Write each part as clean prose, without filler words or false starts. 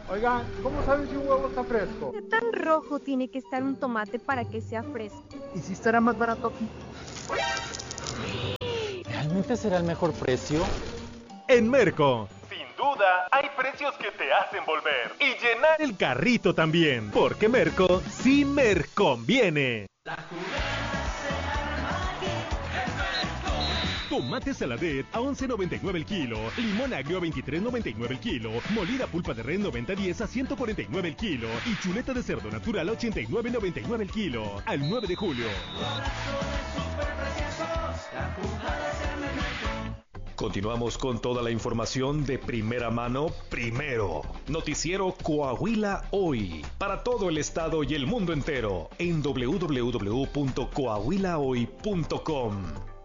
Oigan, ¿cómo saben si un huevo está fresco? ¿Qué tan rojo tiene que estar un tomate para que sea fresco? ¿Y si estará más barato aquí? ¿Realmente será el mejor precio? En Merco, sin duda, hay precios que te hacen volver y llenar el carrito también, porque Merco sí conviene. Tomate saladet a 11.99 el kilo, limón agrio a 23.99 el kilo, molida pulpa de res 90-10 a 149 el kilo y chuleta de cerdo natural a 89.99 el kilo. Al 9 de julio. Continuamos con toda la información de primera mano primero. Noticiero Coahuila Hoy. Para todo el estado y el mundo entero en www.coahuilahoy.com.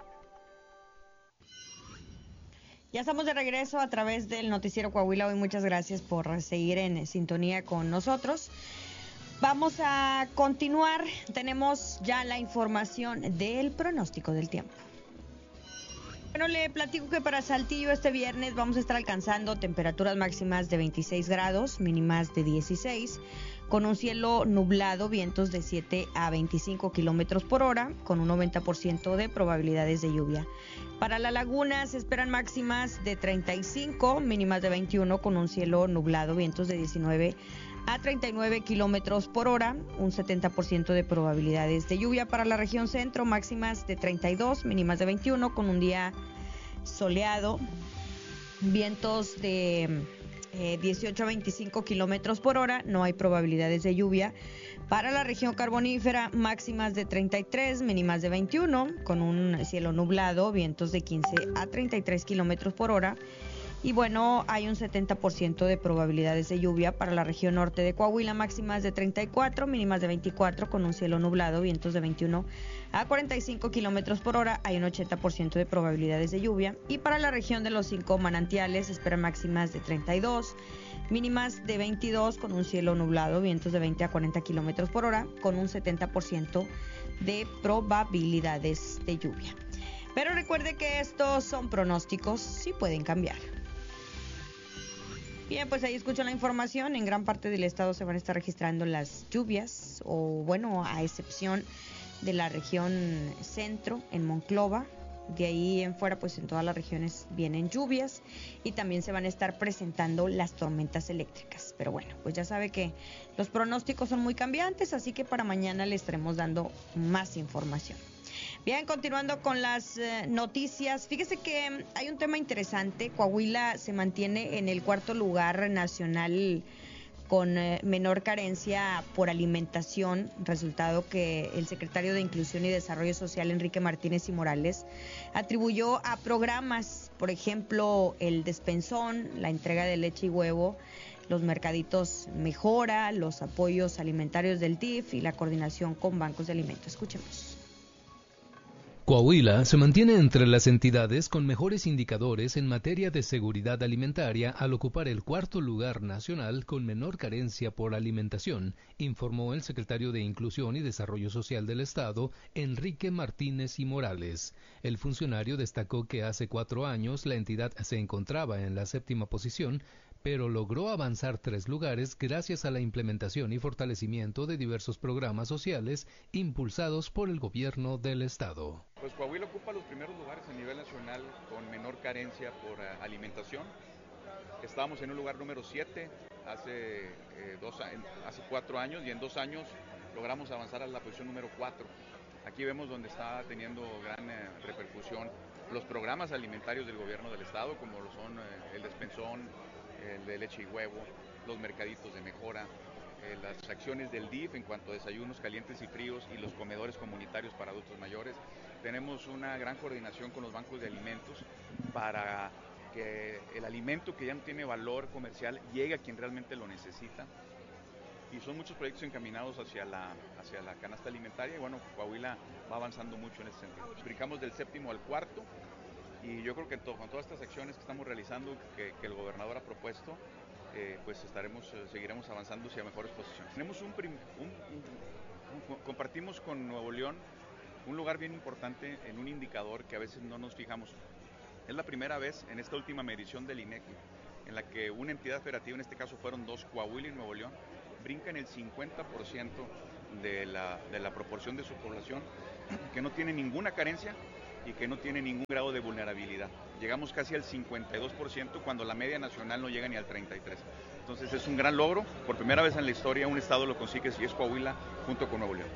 Ya estamos de regreso a través del Noticiero Coahuila Hoy. Muchas gracias por seguir en sintonía con nosotros. Vamos a continuar. Tenemos ya la información del pronóstico del tiempo. Bueno, le platico que para Saltillo este viernes vamos a estar alcanzando temperaturas máximas de 26 grados, mínimas de 16, con un cielo nublado, vientos de 7 a 25 kilómetros por hora, con un 90% de probabilidades de lluvia. Para La Laguna se esperan máximas de 35, mínimas de 21, con un cielo nublado, vientos de 19 a 39 kilómetros por hora, un 70% de probabilidades de lluvia. Para la región centro, máximas de 32, mínimas de 21, con un día soleado, vientos de 18 a 25 kilómetros por hora, no hay probabilidades de lluvia. Para la región carbonífera, máximas de 33, mínimas de 21, con un cielo nublado, vientos de 15 a 33 kilómetros por hora. Y bueno, hay un 70% de probabilidades de lluvia. Para la región norte de Coahuila, máximas de 34, mínimas de 24, con un cielo nublado, vientos de 21 a 45 kilómetros por hora, hay un 80% de probabilidades de lluvia. Y para la región de los 5 manantiales, esperan máximas de 32, mínimas de 22, con un cielo nublado, vientos de 20 a 40 kilómetros por hora, con un 70% de probabilidades de lluvia. Pero recuerde que estos son pronósticos, sí pueden cambiar. Bien, pues ahí escuchan la información. En gran parte del estado se van a estar registrando las lluvias, o bueno, a excepción de la región centro, en Monclova. De ahí en fuera, pues en todas las regiones vienen lluvias y también se van a estar presentando las tormentas eléctricas. Pero bueno, pues ya sabe que los pronósticos son muy cambiantes, así que para mañana le estaremos dando más información. Bien, continuando con las noticias, fíjese que hay un tema interesante. Coahuila se mantiene en el 4º lugar nacional con menor carencia por alimentación, resultado que el secretario de Inclusión y Desarrollo Social, Enrique Martínez y Morales, atribuyó a programas, por ejemplo, el despensón, la entrega de leche y huevo, los mercaditos Mejora, los apoyos alimentarios del DIF y la coordinación con bancos de alimentos. Escuchemos. Coahuila se mantiene entre las entidades con mejores indicadores en materia de seguridad alimentaria al ocupar el 4º lugar nacional con menor carencia por alimentación, informó el secretario de Inclusión y Desarrollo Social del Estado, Enrique Martínez y Morales. El funcionario destacó que hace 4 años la entidad se encontraba en la 7ª posición, pero logró avanzar 3 lugares gracias a la implementación y fortalecimiento de diversos programas sociales impulsados por el gobierno del estado. Pues Coahuila ocupa los primeros lugares a nivel nacional con menor carencia por alimentación. Estábamos en un lugar número 7 hace 4 años y en 2 años logramos avanzar a la posición número 4. Aquí vemos donde está teniendo gran repercusión los programas alimentarios del gobierno del estado, como lo son el despensón, el de leche y huevo, los mercaditos de Mejora, las acciones del DIF en cuanto a desayunos calientes y fríos y los comedores comunitarios para adultos mayores. Tenemos una gran coordinación con los bancos de alimentos para que el alimento que ya no tiene valor comercial llegue a quien realmente lo necesita. Y son muchos proyectos encaminados hacia la canasta alimentaria y bueno, Coahuila va avanzando mucho en ese sentido. Brincamos del 7º al 4º y yo creo que con todas estas acciones que estamos realizando, que el gobernador ha propuesto, pues seguiremos avanzando hacia mejores posiciones. Tenemos compartimos con Nuevo León un lugar bien importante en un indicador que a veces no nos fijamos. Es la primera vez en esta última medición del INEGI en la que una entidad federativa, en este caso fueron 2, Coahuila y Nuevo León, brincan el 50% de la proporción de su población que no tiene ninguna carencia y que no tiene ningún grado de vulnerabilidad. Llegamos casi al 52% cuando la media nacional no llega ni al 33%. Entonces es un gran logro, por primera vez en la historia un estado lo consigue, y es Coahuila junto con Nuevo León.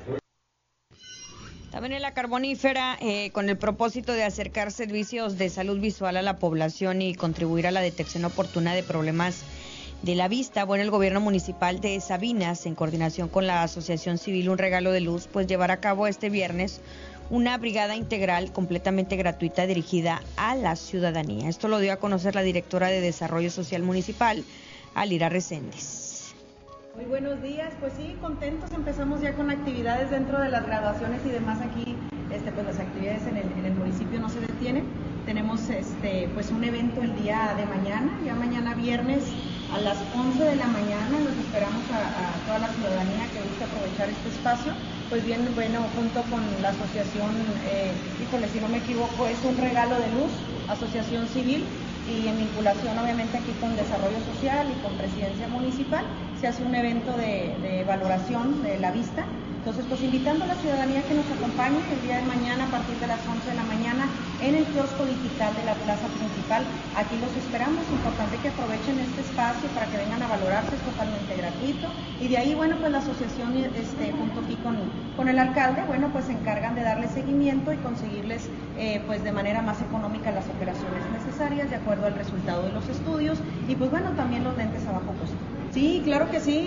También en la Carbonífera, con el propósito de acercar servicios de salud visual a la población y contribuir a la detección oportuna de problemas de la vista, bueno, el gobierno municipal de Sabinas, en coordinación con la Asociación Civil Un Regalo de Luz, pues llevará a cabo este viernes una brigada integral completamente gratuita dirigida a la ciudadanía. Esto lo dio a conocer la directora de Desarrollo Social Municipal, Alira Reséndiz. Muy buenos días, pues sí, contentos, empezamos ya con actividades dentro de las graduaciones y demás aquí, pues las actividades en el municipio no se detienen. Tenemos pues un evento el día de mañana, ya mañana viernes a las 11 de la mañana, los esperamos a toda la ciudadanía que guste aprovechar este espacio, pues bien, bueno, junto con la asociación, si no me equivoco, es Un Regalo de Luz, asociación civil, y en vinculación obviamente aquí con Desarrollo Social y con Presidencia Municipal, se hace un evento de valoración de la vista. Entonces, pues invitando a la ciudadanía que nos acompañe el día de mañana a partir de las 11 de la mañana en el kiosco digital de la plaza principal. Aquí los esperamos, importante que aprovechen este espacio para que vengan a valorarse, es totalmente gratuito. Y de ahí, bueno, pues la asociación junto aquí con el alcalde, bueno, pues se encargan de darle seguimiento y conseguirles pues de manera más económica las operaciones necesarias de acuerdo al resultado de los estudios y pues bueno, también los lentes a bajo costo. Sí, claro que sí,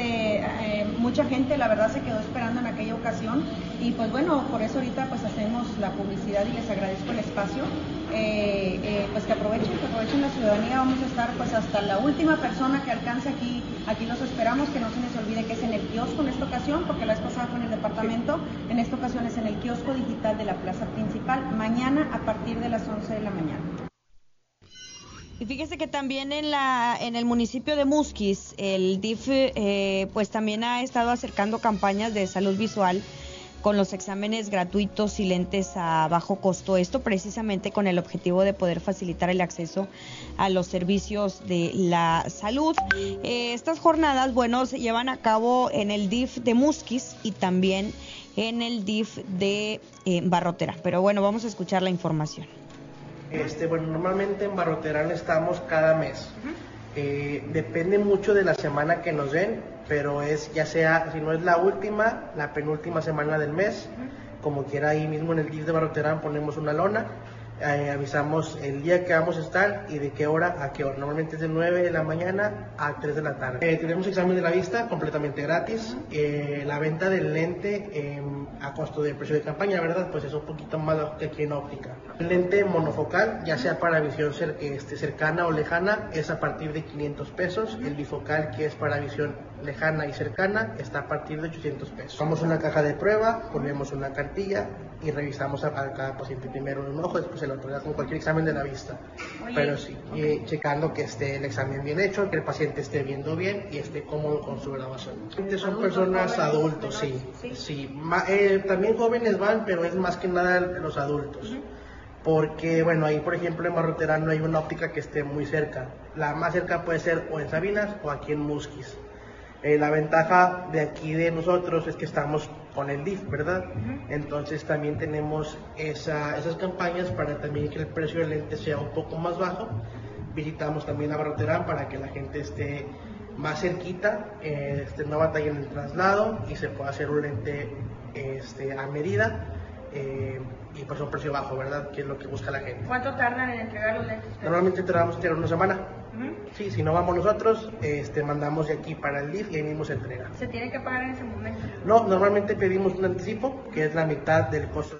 mucha gente la verdad se quedó esperando en aquella ocasión y pues bueno, por eso ahorita pues hacemos la publicidad y les agradezco el espacio, pues que aprovechen la ciudadanía, vamos a estar pues hasta la última persona que alcance aquí los esperamos, que no se les olvide que es en el kiosco en esta ocasión, porque la vez pasada fue en el departamento, en esta ocasión es en el kiosco digital de la plaza principal, mañana a partir de las 11 de la mañana. Y fíjese que también en el municipio de Musquis, el DIF pues también ha estado acercando campañas de salud visual con los exámenes gratuitos y lentes a bajo costo. Esto precisamente con el objetivo de poder facilitar el acceso a los servicios de la salud. Estas jornadas, bueno, se llevan a cabo en el DIF de Musquis y también en el DIF de Barrotera. Pero bueno, vamos a escuchar la información. Bueno, normalmente en Barroterán estamos cada mes. Depende mucho de la semana que nos den, pero es ya sea, si no es la última, la penúltima semana del mes, como quiera ahí mismo en el DIF de Barroterán ponemos una lona, avisamos el día que vamos a estar y de qué hora a qué hora. Normalmente es de 9 de la mañana a 3 de la tarde. Tenemos examen de la vista completamente gratis. La venta del lente a costo de precio de campaña, ¿verdad? Pues es un poquito más bajo que aquí en óptica. El lente monofocal, ya sea para visión cercana o lejana, es a partir de 500 pesos. El bifocal, que es para visión lejana y cercana, está a partir de 800 pesos. Vamos a una caja de prueba, ponemos una cartilla y revisamos a cada paciente primero un ojo, después el otro, ya como cualquier examen de la vista. Pero sí, checando que esté el examen bien hecho, que el paciente esté viendo bien y esté cómodo con su grabación. Son personas adultos, sí. También jóvenes van, pero es más que nada los adultos. Porque, bueno, ahí por ejemplo en Barrotera no hay una óptica que esté muy cerca. La más cerca puede ser o en Sabinas o aquí en Musquis. La ventaja de aquí de nosotros es que estamos con el DIF, ¿verdad? Entonces también tenemos esas campañas para también que el precio del lente sea un poco más bajo. Visitamos también la Barroterán para que la gente esté más cerquita, no batalla en el traslado y se pueda hacer un lente a medida y por un precio bajo, ¿verdad? Que es lo que busca la gente. ¿Cuánto tardan en entregar los lentes? Normalmente tardamos en entregar una semana. Sí, si no vamos nosotros, mandamos de aquí para el DIF y ahí mismo se entrega. ¿Se tiene que pagar en ese momento? No, normalmente pedimos un anticipo, que es la mitad del costo.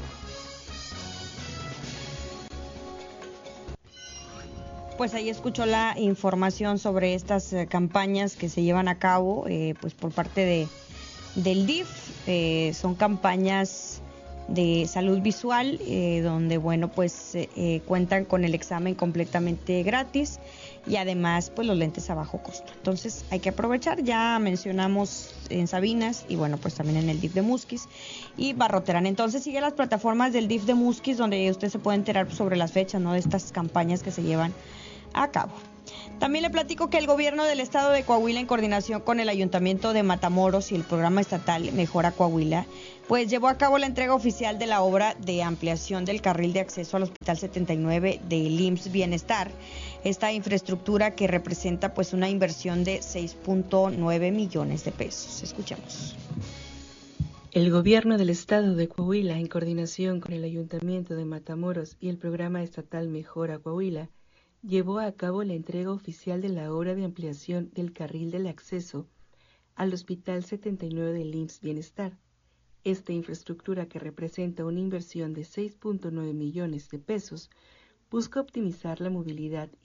Pues ahí escuchó la información sobre estas campañas que se llevan a cabo pues por parte del DIF. Son campañas de salud visual donde bueno pues cuentan con el examen completamente gratis y además pues los lentes a bajo costo. Entonces hay que aprovechar, ya mencionamos en Sabinas y bueno pues también en el DIF de Musquis y Barroterán. Entonces sigue las plataformas del DIF de Musquis donde usted se puede enterar sobre las fechas, ¿no?, de estas campañas que se llevan a cabo. También le platico que el gobierno del estado de Coahuila, en coordinación con el ayuntamiento de Matamoros y el programa estatal Mejora Coahuila, pues llevó a cabo la entrega oficial de la obra de ampliación del carril de acceso al Hospital 79 del IMSS Bienestar. Esta infraestructura que representa pues una inversión de 6.9 millones de pesos. Escuchemos. El gobierno del estado de Coahuila, en coordinación con el ayuntamiento de Matamoros y el programa estatal Mejora Coahuila, llevó a cabo la entrega oficial de la obra de ampliación del carril del acceso al Hospital 79 del IMSS Bienestar. Esta infraestructura, que representa una inversión de 6.9 millones de pesos, busca optimizar la movilidad